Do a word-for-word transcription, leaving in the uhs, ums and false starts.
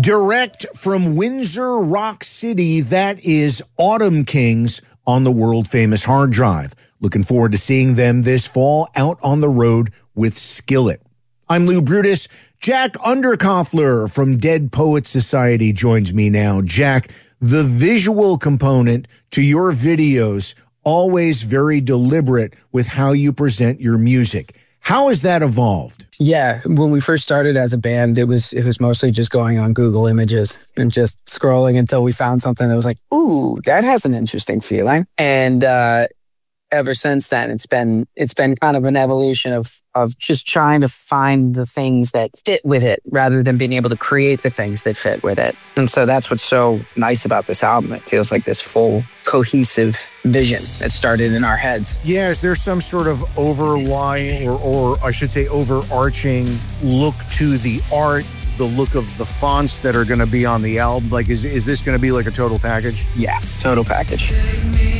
Direct from Windsor Rock City, that is Autumn Kings on the world-famous hard drive. Looking forward to seeing them this fall out on the road with Skillet. I'm Lou Brutus. Jack Underkoffler from Dead Poets Society joins me now. Jack, the visual component to your videos, always very deliberate with how you present your music. How has that evolved? Yeah, when we first started as a band, it was it was mostly just going on Google Images and just scrolling until we found something that was like, ooh, that has an interesting feeling. And uh, ever since then, it's been it's been kind of an evolution of of just trying to find the things that fit with it rather than being able to create the things that fit with it. And so that's what's so nice about this album. It feels like this full cohesive vision that started in our heads. Yeah, is there some sort of overlying or, or I should say overarching look to the art, the look of the fonts that are going to be on the album? Like, is, is this going to be like a total package? Yeah, total package.